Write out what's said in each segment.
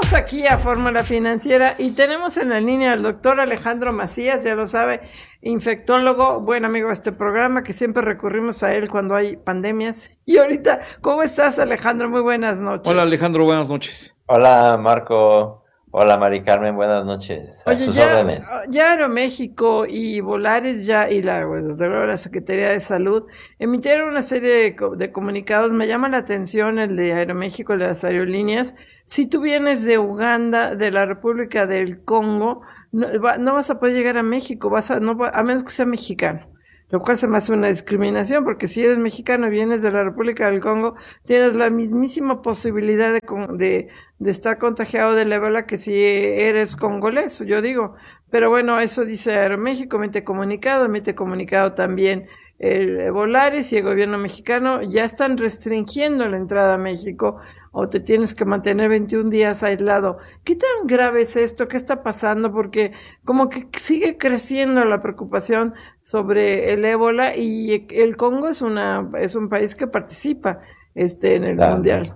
Regresamos aquí a Fórmula Financiera y tenemos en la línea al doctor Alejandro Macías, ya lo sabe, infectólogo, buen amigo de este programa, que siempre recurrimos a él cuando hay pandemias. Y ahorita, ¿cómo estás, Alejandro? Muy buenas noches. Hola, Alejandro, buenas noches. Hola, Marco. Hola, Mari Carmen, buenas noches. A sus órdenes. Ya Aeroméxico y Volaris y la Secretaría de Salud emitieron una serie de comunicados. Me llama la atención el de Aeroméxico, el de las aerolíneas. Si tú vienes de Uganda, de la República del Congo, no vas a poder llegar a México, a menos que sea mexicano. Lo cual se me hace una discriminación, porque si eres mexicano y vienes de la República del Congo, tienes la mismísima posibilidad de estar contagiado del ébola que si eres congolés, yo digo. Pero bueno, eso dice Aeroméxico, emite comunicado también el Volaris y el gobierno mexicano. Ya están restringiendo la entrada a México, o te tienes que mantener 21 días aislado. ¿Qué tan grave es esto? ¿Qué está pasando? Porque como que sigue creciendo la preocupación sobre el ébola, y el Congo es un país que participa en el mundial.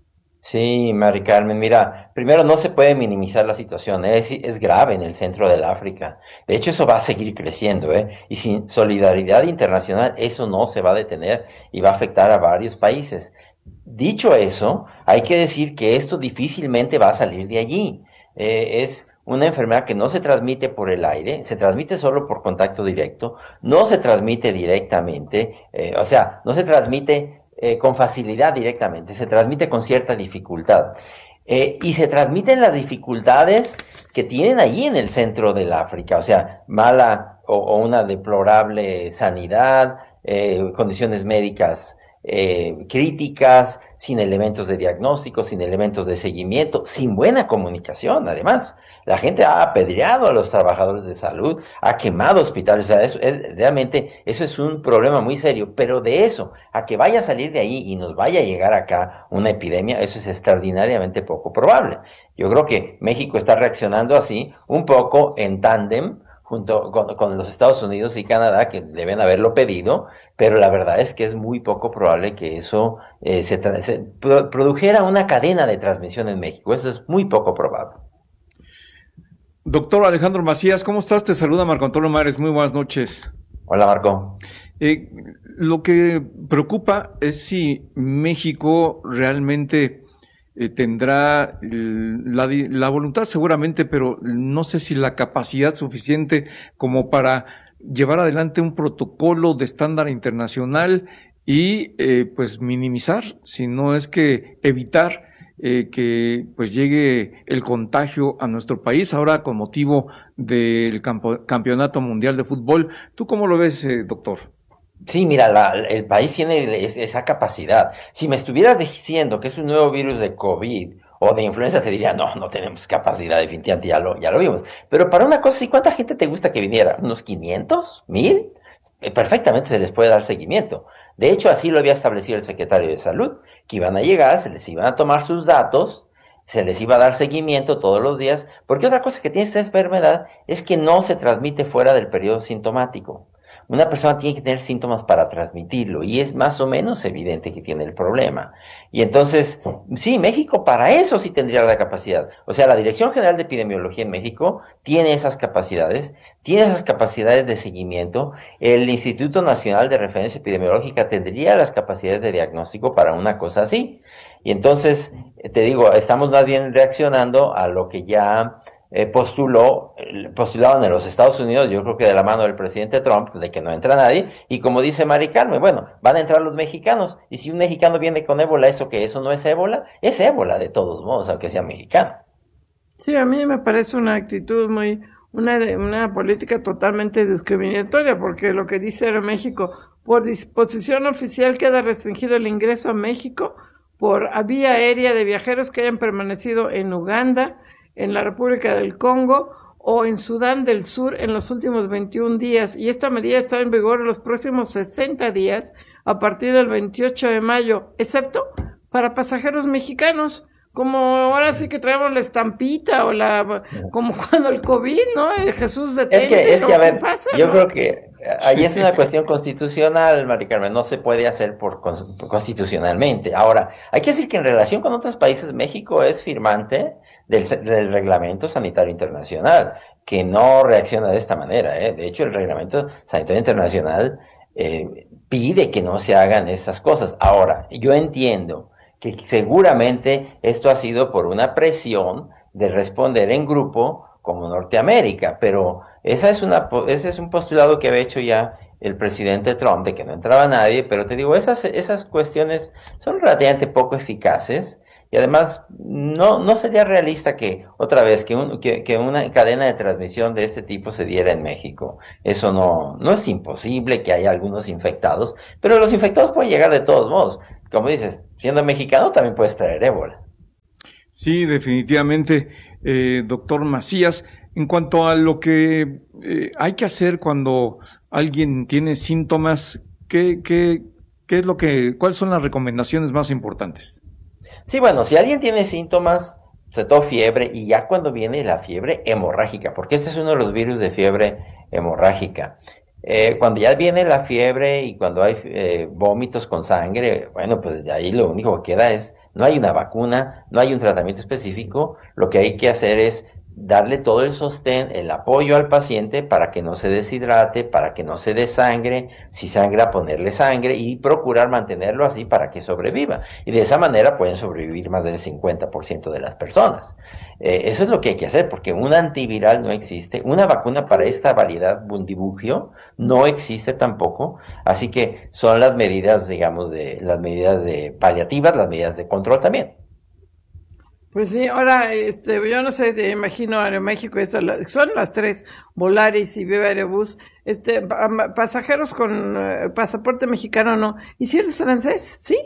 Sí, Mari Carmen, mira, primero no se puede minimizar la situación, es grave en el centro del África. De hecho, eso va a seguir creciendo, y sin solidaridad internacional eso no se va a detener y va a afectar a varios países. Dicho eso, hay que decir que esto difícilmente va a salir de allí. Es una enfermedad que no se transmite por el aire, se transmite solo por contacto directo, no se transmite directamente, no se transmite con facilidad directamente, se transmite con cierta dificultad. Y se transmiten las dificultades que tienen allí en el centro del África, o sea, mala o una deplorable sanidad, condiciones médicas críticas, sin elementos de diagnóstico, sin elementos de seguimiento, sin buena comunicación. Además, la gente ha apedreado a los trabajadores de salud, ha quemado hospitales. O sea, realmente eso es un problema muy serio, pero de eso a que vaya a salir de ahí y nos vaya a llegar acá una epidemia, eso es extraordinariamente poco probable. Yo creo que México está reaccionando así, un poco en tándem junto con los Estados Unidos y Canadá, que deben haberlo pedido, pero la verdad es que es muy poco probable que eso produjera una cadena de transmisión en México. Eso es muy poco probable. Doctor Alejandro Macías, ¿cómo estás? Te saluda Marco Antonio Mares, muy buenas noches. Hola, Marco. Lo que preocupa es si México realmente tendrá la voluntad seguramente, pero no sé si la capacidad suficiente como para llevar adelante un protocolo de estándar internacional y pues minimizar, si no es que evitar que pues llegue el contagio a nuestro país ahora con motivo del Campeonato Mundial de Fútbol. ¿Tú cómo lo ves, doctor? Sí, mira, el país tiene esa capacidad. Si me estuvieras diciendo que es un nuevo virus de COVID o de influenza, te diría, no tenemos capacidad, definitivamente, ya lo vimos. Pero para una cosa, ¿y cuánta gente te gusta que viniera? ¿Unos 500? ¿1000? Perfectamente se les puede dar seguimiento. De hecho, así lo había establecido el secretario de Salud, que iban a llegar, se les iban a tomar sus datos, se les iba a dar seguimiento todos los días, porque otra cosa que tiene esta enfermedad es que no se transmite fuera del periodo sintomático. Una persona tiene que tener síntomas para transmitirlo y es más o menos evidente que tiene el problema. Y entonces, sí, México para eso sí tendría la capacidad. O sea, la Dirección General de Epidemiología en México tiene esas capacidades de seguimiento. El Instituto Nacional de Referencia Epidemiológica tendría las capacidades de diagnóstico para una cosa así. Y entonces, te digo, estamos más bien reaccionando a lo que ya postularon en los Estados Unidos, yo creo que de la mano del presidente Trump, de que no entra nadie, y como dice Mari Carmen, bueno, van a entrar los mexicanos, y si un mexicano viene con ébola, ¿eso qué? ¿Eso no es ébola? Es ébola de todos modos, aunque sea mexicano. Sí, a mí me parece una actitud una política totalmente discriminatoria, porque lo que dice Aeroméxico, por disposición oficial queda restringido el ingreso a México por vía aérea de viajeros que hayan permanecido en Uganda, en la República del Congo o en Sudán del Sur en los últimos 21 días, y esta medida está en vigor en los próximos 60 días a partir del 28 de mayo, excepto para pasajeros mexicanos, como ahora sí que traemos la estampita como cuando el COVID, ¿no? Jesús detente. Es que a ver, pasa, yo ¿no? creo que ahí es una cuestión constitucional, Mari Carmen, no se puede hacer constitucionalmente. Ahora, hay que decir que en relación con otros países, México es firmante del Reglamento Sanitario Internacional, que no reacciona de esta manera, ¿eh? De hecho, el Reglamento Sanitario Internacional pide que no se hagan esas cosas. Ahora, yo entiendo que seguramente esto ha sido por una presión de responder en grupo como Norteamérica, pero ese es un postulado que había hecho ya el presidente Trump de que no entraba nadie, pero te digo, esas cuestiones son relativamente poco eficaces y además no sería realista que otra vez que una cadena de transmisión de este tipo se diera en México. Eso no es imposible que haya algunos infectados, pero los infectados pueden llegar de todos modos. Como dices, siendo mexicano también puedes traer ébola. Sí, definitivamente, doctor Macías. En cuanto a lo que hay que hacer cuando alguien tiene síntomas, ¿qué es cuáles son las recomendaciones más importantes? Sí, bueno, si alguien tiene síntomas, sobre todo fiebre, y ya cuando viene la fiebre hemorrágica, porque este es uno de los virus de fiebre hemorrágica, cuando ya viene la fiebre y cuando hay vómitos con sangre, bueno, pues de ahí lo único que queda es, no hay una vacuna, no hay un tratamiento específico, lo que hay que hacer es darle todo el sostén, el apoyo al paciente para que no se deshidrate, para que no se desangre, si sangra ponerle sangre y procurar mantenerlo así para que sobreviva. Y de esa manera pueden sobrevivir más del 50% de las personas. Eso es lo que hay que hacer porque un antiviral no existe, una vacuna para esta variedad Bundibugyo no existe tampoco, así que son las medidas, digamos, las medidas de paliativas, las medidas de control también. Pues sí, ahora, yo no sé, te imagino Aeroméxico, son las tres, Volaris y Viva Aerobús, pasajeros con pasaporte mexicano no, ¿y si eres francés? Sí.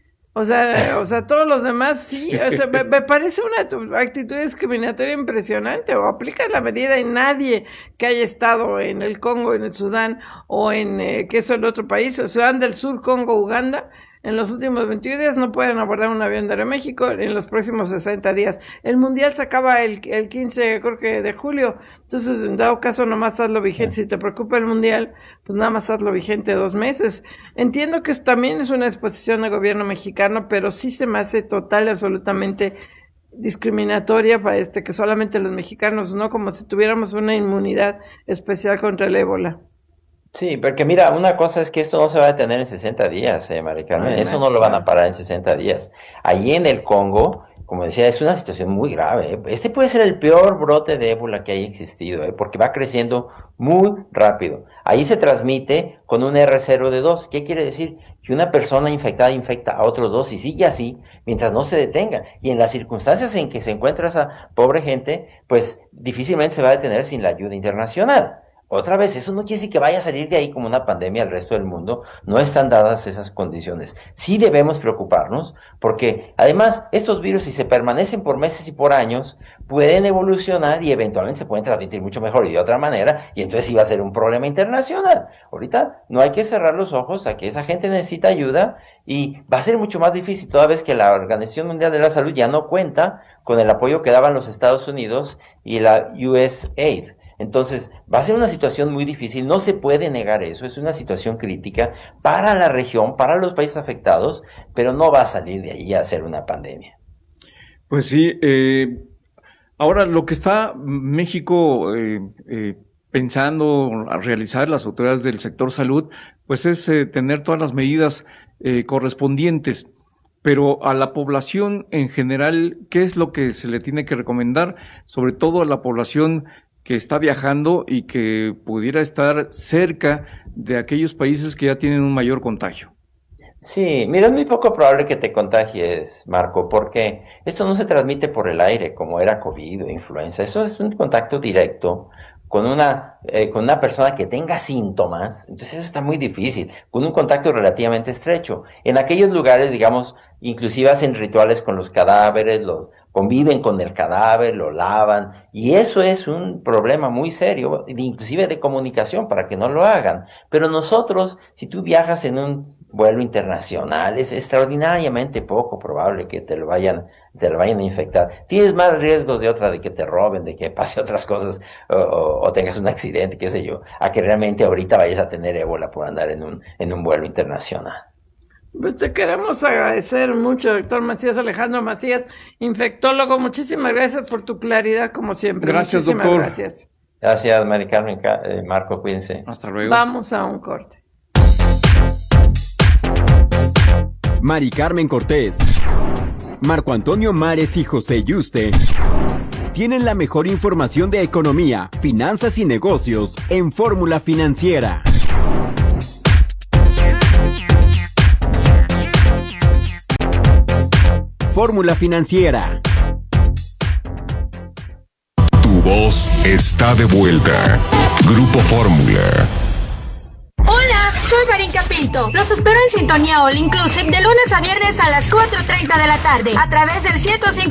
O sea, todos los demás sí, o sea, me parece una actitud discriminatoria impresionante, o aplica la medida y nadie que haya estado en el Congo, en el Sudán, o que es el otro país, Sudán del Sur, Congo, Uganda, en los últimos 21 días no pueden abordar un avión de Aeroméxico en los próximos 60 días. El Mundial se acaba el 15, creo que de julio. Entonces, en dado caso, nomás hazlo vigente. Si te preocupa el Mundial, pues nada más hazlo vigente 2 meses. Entiendo que también es una disposición del gobierno mexicano, pero sí se me hace total y absolutamente discriminatoria para que solamente los mexicanos, no como si tuviéramos una inmunidad especial contra el ébola. Sí, porque mira, una cosa es que esto no se va a detener en 60 días, Mari Carmen, eso no lo van a parar en 60 días. Allí en el Congo, como decía, es una situación muy grave, ¿eh? Este puede ser el peor brote de ébola que haya existido, porque va creciendo muy rápido. Ahí se transmite con un R0D2. ¿Qué quiere decir? Que una persona infectada infecta a otros dos y sigue así mientras no se detenga. Y en las circunstancias en que se encuentra esa pobre gente, pues difícilmente se va a detener sin la ayuda internacional. Otra vez, eso no quiere decir que vaya a salir de ahí como una pandemia al resto del mundo. No están dadas esas condiciones. Sí debemos preocuparnos porque, además, estos virus, si se permanecen por meses y por años, pueden evolucionar y eventualmente se pueden transmitir mucho mejor y de otra manera, y entonces sí va a ser un problema internacional. Ahorita no hay que cerrar los ojos a que esa gente necesita ayuda y va a ser mucho más difícil toda vez que la Organización Mundial de la Salud ya no cuenta con el apoyo que daban los Estados Unidos y la USAID. Entonces, va a ser una situación muy difícil, no se puede negar eso, es una situación crítica para la región, para los países afectados, pero no va a salir de ahí a ser una pandemia. Pues sí, ahora lo que está México pensando a realizar las autoridades del sector salud, pues es tener todas las medidas correspondientes. Pero a la población en general, ¿qué es lo que se le tiene que recomendar? Sobre todo a la población que está viajando y que pudiera estar cerca de aquellos países que ya tienen un mayor contagio. Sí, mira, es muy poco probable que te contagies, Marco, porque esto no se transmite por el aire como era COVID o influenza. Esto es un contacto directo con una persona que tenga síntomas. Entonces eso está muy difícil, con un contacto relativamente estrecho. En aquellos lugares, digamos, inclusive hacen rituales con los cadáveres, conviven con el cadáver, lo lavan, y eso es un problema muy serio, inclusive de comunicación, para que no lo hagan. Pero nosotros, si tú viajas en un vuelo internacional, es extraordinariamente poco probable que te lo vayan a infectar. Tienes más riesgos de que te roben, de que pase otras cosas, o tengas un accidente, qué sé yo, a que realmente ahorita vayas a tener ébola por andar en un vuelo internacional. Pues te queremos agradecer mucho, doctor Macías, Alejandro Macías, infectólogo. Muchísimas gracias por tu claridad, como siempre. Gracias, Muchísimas doctor. Gracias. Gracias, Mari Carmen, Marco, cuídense. Hasta luego. Vamos a un corte. Mari Carmen Cortés, Marco Antonio Mares y José Yuste tienen la mejor información de economía, finanzas y negocios en Fórmula Financiera. Fórmula Financiera. Tu voz está de vuelta. Grupo Fórmula. Hola, soy Marinka Pinto. Los espero en Sintonía All Inclusive de lunes a viernes a las 4:30 de la tarde a través del 105.